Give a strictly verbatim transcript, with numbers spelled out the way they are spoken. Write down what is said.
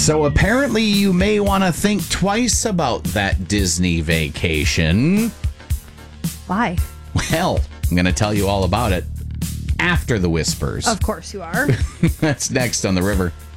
So apparently you may want to think twice about that Disney vacation. Why? Well, I'm going to tell you all about it after the whispers. Of course you are. That's next on The River.